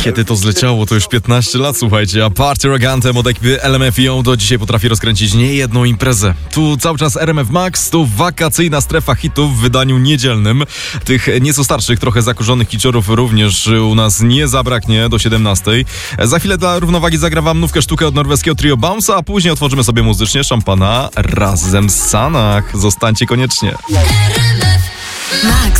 Kiedy to zleciało, to już 15 lat, słuchajcie, a Party Rock Anthem od ekipy LMFAO do dzisiaj potrafi rozkręcić niejedną imprezę. Tu cały czas RMF Max, tu wakacyjna strefa hitów w wydaniu niedzielnym. Tych nieco starszych, trochę zakurzonych kiciorów również u nas nie zabraknie do 17. Za chwilę dla równowagi zagra wam nówkę sztukę od norweskiego trio Bounce, a później otworzymy sobie muzycznie szampana razem z Sanach. Zostańcie koniecznie. Max.